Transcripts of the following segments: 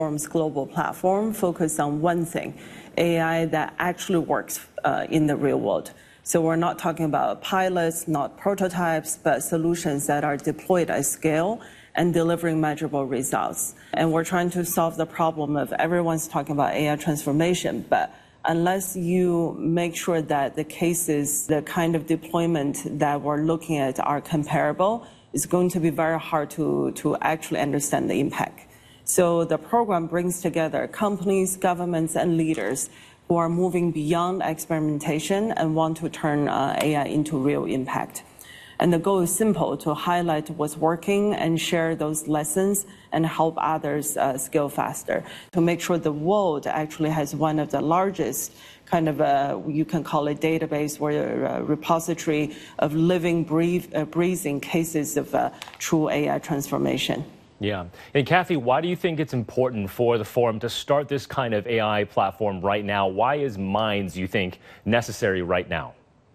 global platform focus on one thing, AI that actually works in the real world. So we're not talking about pilots, not prototypes, but solutions that are deployed at scale and delivering measurable results. And we're trying to solve the problem of everyone's talking about AI transformation, but unless you make sure that the cases, the kind of deployment that we're looking at are comparable, it's going to be very hard to actually understand the impact. So the program brings together companies, governments, and leaders who are moving beyond experimentation and want to turn AI into real impact. And the goal is simple, to highlight what's working and share those lessons and help others scale faster, to make sure the world actually has one of the largest kind of, you can call it database or a repository of living, breathing cases of true AI transformation. Yeah. And Kathy, why do you think it's important for the forum to start this kind of AI platform right now? Why is Minds, you think, necessary right now?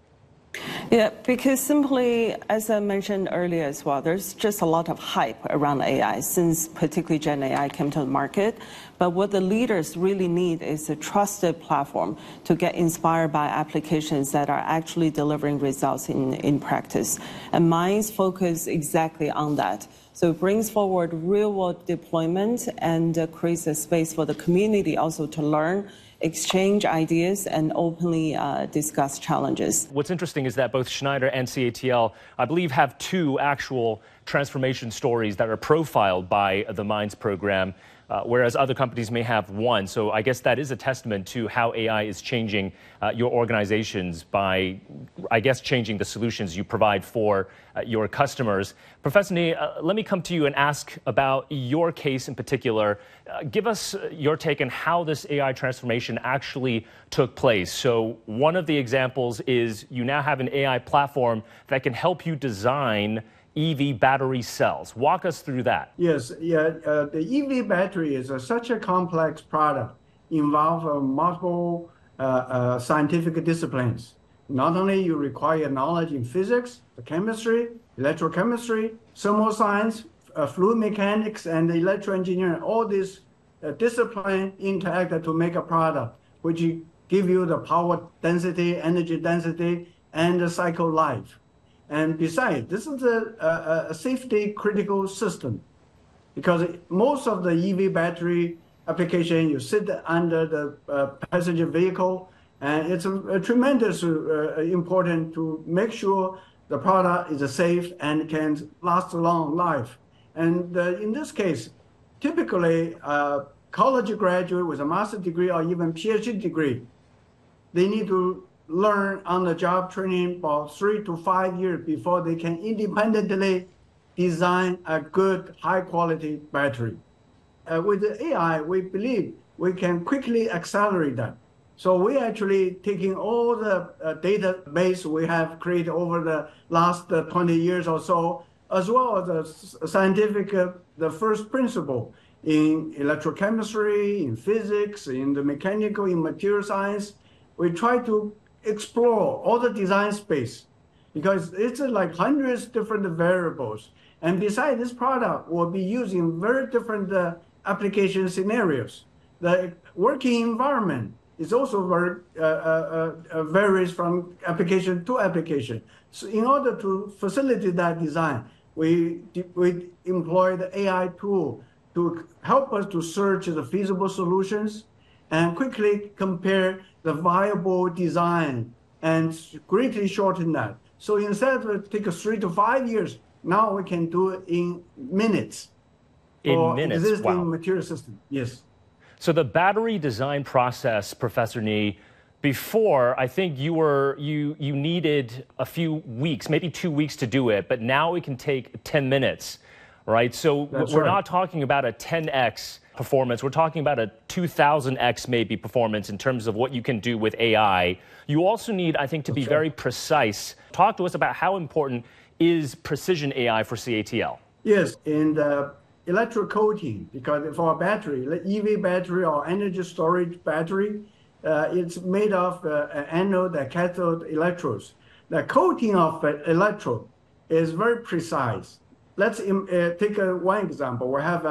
Yeah, because simply, as I mentioned earlier as well, there's just a lot of hype around AI since particularly Gen AI came to the market. But what the leaders really need is a trusted platform to get inspired by applications that are actually delivering results in practice. And Minds focus exactly on that. So it brings forward real-world deployment and creates a space for the community also to learn, exchange ideas, and openly discuss challenges. What's interesting is that both Schneider and CATL, I believe, have two actual transformation stories that are profiled by the Minds program, whereas other companies may have one. So I guess that is a testament to how AI is changing your organizations by, I guess, changing the solutions you provide for your customers. Professor Ni, let me come to you and ask about your case in particular. Give us your take on how this AI transformation actually took place. So one of the examples is you now have an AI platform that can help you design EV battery cells. Walk us through that. Yes, the EV battery is such a complex product, involve multiple scientific disciplines. Not only you require knowledge in physics, chemistry, electrochemistry, thermal science, fluid mechanics, and electroengineering. All these disciplines interact to make a product, which give you the power density, energy density, and the cycle life. And besides, this is a safety critical system, because most of the EV battery application, you sit under the passenger vehicle, and it's a tremendous important to make sure the product is safe and can last a long life. And in this case, typically, college graduate with a master's degree or even PhD degree, they need to learn on-the-job training for 3 to 5 years before they can independently design a good, high-quality battery. With the AI, we believe we can quickly accelerate that. So we actually taking all the database we have created over the last 20 years or so, as well as the scientific, the first principle in electrochemistry, in physics, in the mechanical, in material science. We try to explore all the design space, because it's like hundreds different variables. And besides, this product will be used in very different application scenarios. The working environment is also very varies from application to application. So in order to facilitate that design, we employ the AI tool to help us to search the feasible solutions and quickly compare the viable design and greatly shorten that. So instead of take 3 to 5 years, now we can do it in minutes. In minutes, existing wow. material system, yes. So the battery design process, Professor Ni, before, I think you needed a few weeks, maybe 2 weeks to do it, but now it can take 10 minutes, right? So we're not talking about a 10x performance. We're talking about a 2000x maybe performance in terms of what you can do with AI. You also need, I think, to be very precise. Talk to us about how important is precision AI for CATL. Yes, in the electrocoating, because for a battery, EV battery or energy storage battery, it's made of anode and cathode electrodes. The coating of the electrode is very precise. Let's take one example. We have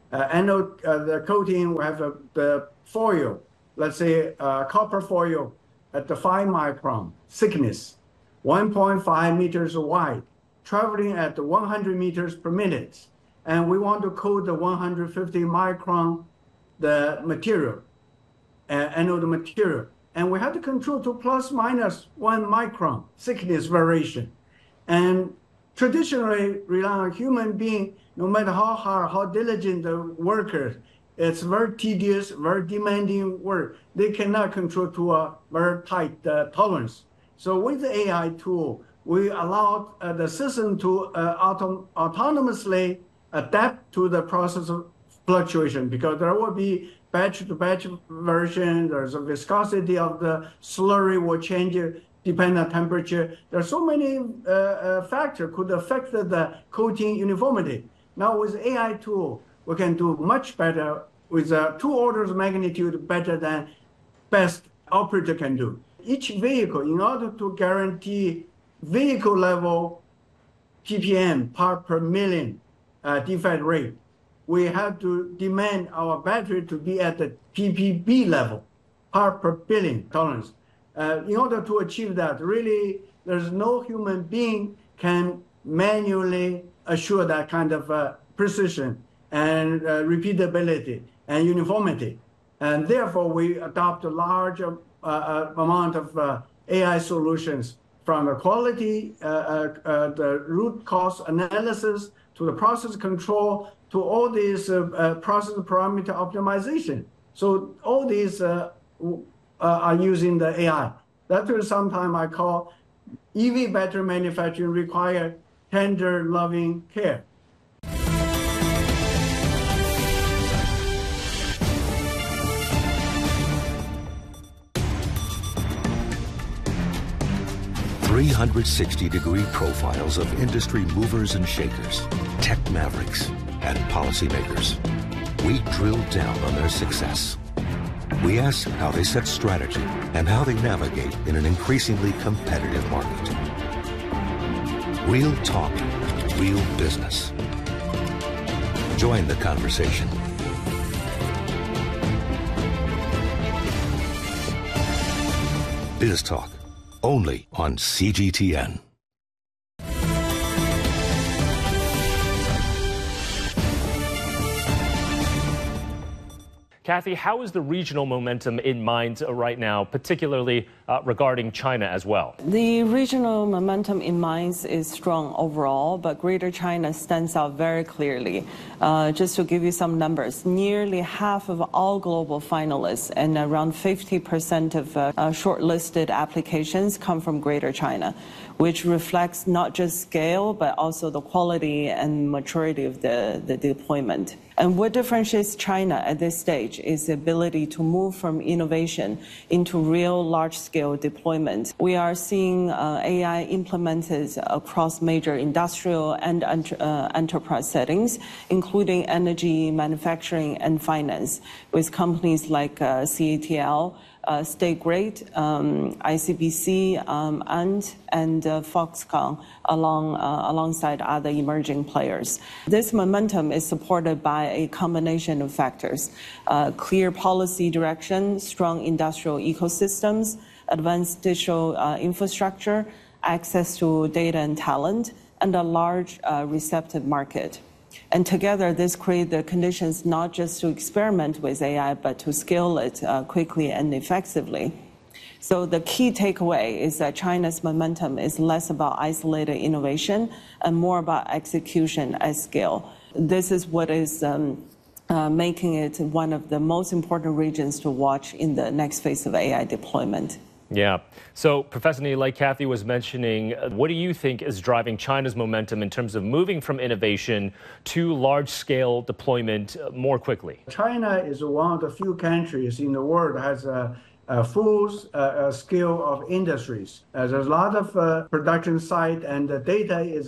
anode, the coating, we have the foil, let's say copper foil at the 5-micron thickness, 1.5 meters wide, traveling at 100 meters per minute. And we want to coat the 150 micron, the material, anode material. And we have to control to plus minus 1 micron thickness variation. And traditionally rely on human being, no matter how hard, how diligent the workers, it's very tedious, very demanding work. They cannot control to a very tight tolerance. So with the AI tool, we allow the system to autonomously adapt to the process of fluctuation, because there will be batch-to-batch version. There's a viscosity of the slurry will change depending on temperature. There are so many factors could affect the coating uniformity. Now with AI tool, we can do much better with 2 orders of magnitude better than best operator can do. Each vehicle, in order to guarantee vehicle level ppm, part per million defect rate, we have to demand our battery to be at the ppb level, part per billion tolerance. In order to achieve that, really, there's no human being can manually assure that kind of precision and repeatability and uniformity. And therefore, we adopt a large amount of AI solutions, from the quality, the root cause analysis, to the process control, to all these process parameter optimization. So all these are using the AI. That is sometimes I call EV battery manufacturing require tender, loving care. .360-degree profiles of industry movers and shakers, tech mavericks, and policymakers. We drill down on their success. We ask how they set strategy and how they navigate in an increasingly competitive market. Real talk, real business. Join the conversation. Biz Talk, only on CGTN. Kathy, how is the regional momentum in mines right now, particularly regarding China as well? The regional momentum in mines is strong overall, but Greater China stands out very clearly. Just to give you some numbers, nearly half of all global finalists and around 50% of shortlisted applications come from Greater China, which reflects not just scale, but also the quality and maturity of the deployment. And what differentiates China at this stage is the ability to move from innovation into real large-scale deployment. We are seeing AI implemented across major industrial and enterprise settings, including energy, manufacturing, and finance, with companies like CATL, State Grid, ICBC, and Foxconn alongside other emerging players. This momentum is supported by a combination of factors: clear policy direction, strong industrial ecosystems, advanced digital infrastructure, access to data and talent, and a large receptive market. And together, this creates the conditions not just to experiment with AI, but to scale it quickly and effectively. So the key takeaway is that China's momentum is less about isolated innovation and more about execution at scale. This is what is making it one of the most important regions to watch in the next phase of AI deployment. Yeah. So, Professor Ni, like Kathy was mentioning, what do you think is driving China's momentum in terms of moving from innovation to large-scale deployment more quickly? China is one of the few countries in the world that has a full scale of industries. There's a lot of production site, and the data is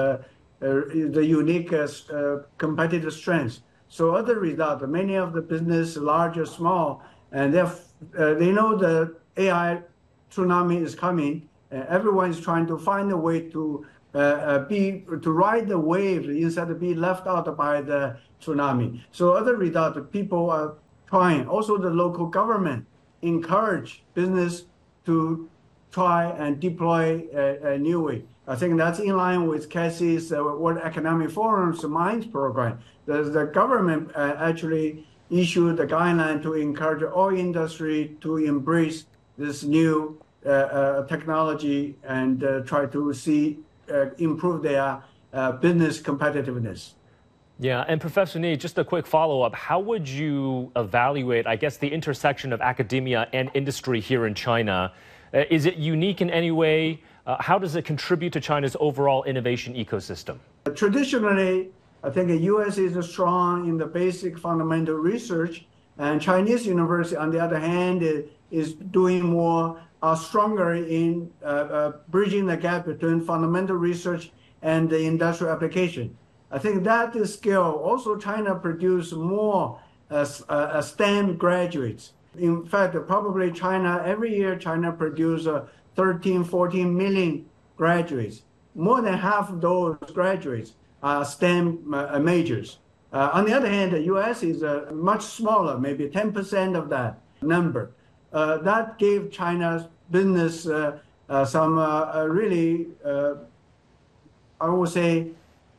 the unique competitive strength. So as a result, many of the business, large or small, and they know the AI tsunami is coming. Everyone is trying to find a way to to ride the wave instead of be left out by the tsunami. So other result, people are trying. Also, the local government encourage business to try and deploy a new way. I think that's in line with Cassie's World Economic Forum's MINDS program. The government actually issued a guideline to encourage all industry to embrace this new technology and try to improve their business competitiveness. Yeah, and Professor Ni, just a quick follow-up. How would you evaluate, I guess, the intersection of academia and industry here in China? Is it unique in any way? How does it contribute to China's overall innovation ecosystem? Traditionally, I think the U.S. is strong in the basic fundamental research, and Chinese university, on the other hand, is doing more, stronger in bridging the gap between fundamental research and the industrial application. I think that skill also China produce more STEM graduates. In fact, probably every year China produce 13, 14 million graduates. More than half of those graduates are STEM majors. On the other hand, the U.S. is much smaller, maybe 10% of that number. That gave China's business some really, I would say,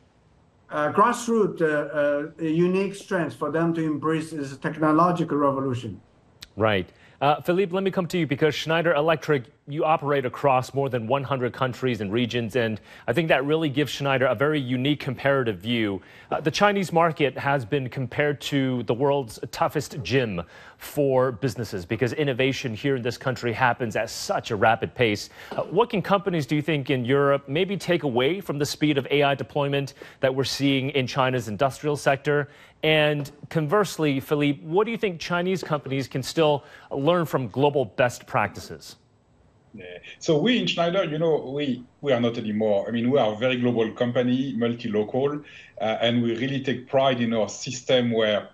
grassroots unique strengths for them to embrace this technological revolution. Right. Philippe, let me come to you because Schneider Electric, you operate across more than 100 countries and regions, and I think that really gives Schneider a very unique comparative view. The Chinese market has been compared to the world's toughest gym for businesses because innovation here in this country happens at such a rapid pace. What can companies, do you think, in Europe maybe take away from the speed of AI deployment that we're seeing in China's industrial sector? And conversely, Philippe, what do you think Chinese companies can still learn from global best practices? Yeah. So we in Schneider, we are not anymore. I mean, we are a very global company, multi-local, and we really take pride in our system where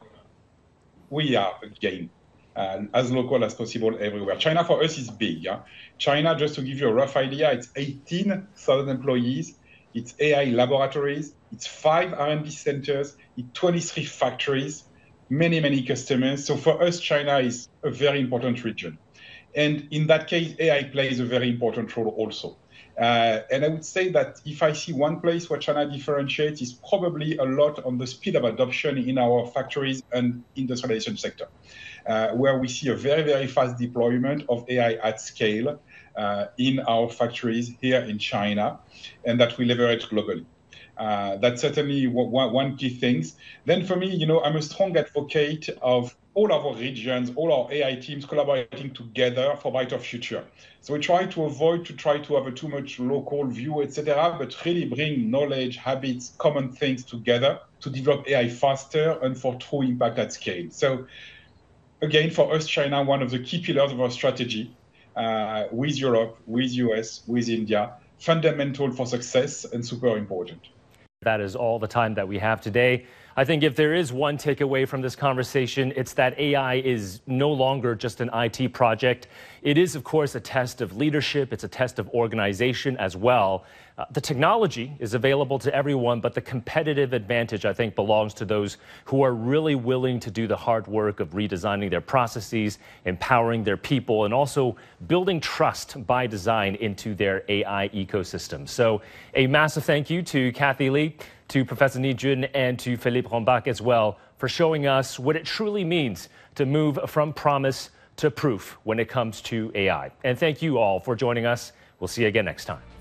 we are, again, as local as possible everywhere. China for us is big. Yeah? China, just to give you a rough idea, it's 18,000 employees. It's AI laboratories, it's 5 R&D centers, it's 23 factories, many, many customers. So for us, China is a very important region. And in that case, AI plays a very important role also. And I would say that if I see one place where China differentiates is probably a lot on the speed of adoption in our factories and industrialization sector, where we see a very, very fast deployment of AI at scale in our factories here in China, and that we leverage globally. That's certainly one key thing. Then for me, I'm a strong advocate of all of our regions, all our AI teams collaborating together for a brighter future. So we try to avoid to have a too much local view, etc., but really bring knowledge, habits, common things together to develop AI faster and for true impact at scale. So again, for us, China, one of the key pillars of our strategy, with Europe, with US, with India, fundamental for success and super important. That is all the time that we have today. I think if there is one takeaway from this conversation, it's that AI is no longer just an IT project. It is, of course, a test of leadership. It's a test of organization as well. The technology is available to everyone, but the competitive advantage, I think, belongs to those who are really willing to do the hard work of redesigning their processes, empowering their people, and also building trust by design into their AI ecosystem. So a massive thank you to Kathy Li, to Professor Ni Jun, and to Philippe Rombach as well for showing us what it truly means to move from promise to proof when it comes to AI. And thank you all for joining us. We'll see you again next time.